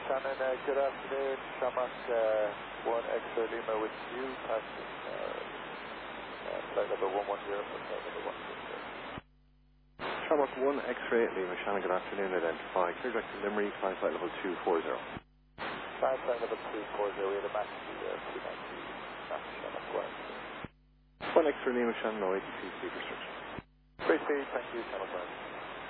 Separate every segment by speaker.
Speaker 1: Shannon, good afternoon. Shamak 1 X-ray Lima with you, passing flight level 110 for flight level 160.
Speaker 2: Shamak 1 X-ray Lima, Shannon, good afternoon. Identify clear direct to Limerick, flight level 240.
Speaker 1: Flight level 240, we had a max 290, Shamak 1.
Speaker 2: 1 X-ray Lima, Shannon, no ATC speed restriction.
Speaker 1: Great speed, thank you, Shamak 1.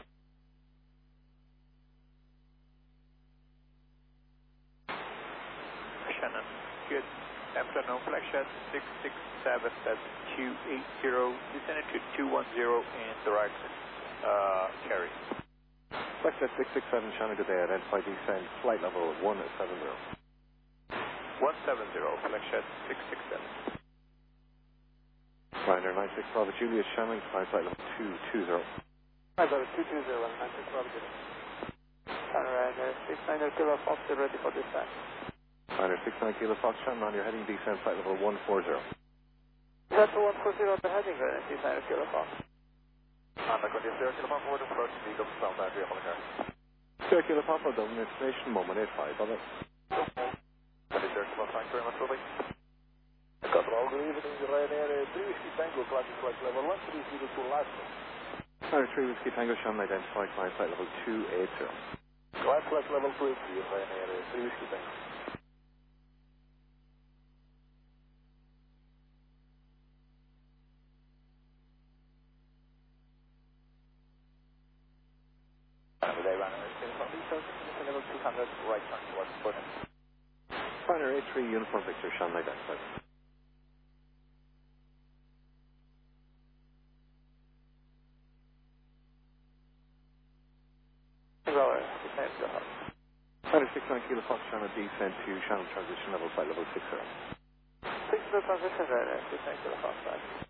Speaker 3: Shannon, good afternoon, flash at 667, that's 280, descending to 210 and direct carry.
Speaker 2: Flex at 667, Shannon, good day, identify descend, flight level 170.
Speaker 3: 170, flash at 667.
Speaker 2: Ryanair 96 Bravo Julius, Shannon, flight level 220.
Speaker 1: Flight level 220, 96 Bravo Julius. Ryanair 69 Kilo Foxtrot ready for dispatch.
Speaker 2: Ryanair 69 Kilo Foxtrot, on your heading descend, flight level 140.
Speaker 1: That's the 140 on the heading, Ryanair 69 Kilo Fox. I'm going to 0 Kilo Papa, forward approach, Eagle, south boundary, Hollinger.
Speaker 2: 0 Kilo Papa, Dublin information, moment 85, bye bye.
Speaker 1: 0 Kilo, thanks very much, Ruby. Control, good evening, Ryanair 3 Whiskey Tango, classic flight level 130 to last.
Speaker 2: Ryanair 3 Whiskey Tango, Shannon, identify climb flight level 280.
Speaker 1: Climb flight level 280, Ryanair 3 Whiskey Tango. Today, Ryanair 3 level 200, right turn towards Burnham.
Speaker 2: Ryanair 83 Uniform Victor, Shannon, identified. Ryanair 69 Kilo Fox, Shannon, descend to Shannon transition level, flight level 60.
Speaker 1: 60 transition, Ryanair 69 Kilo Fox,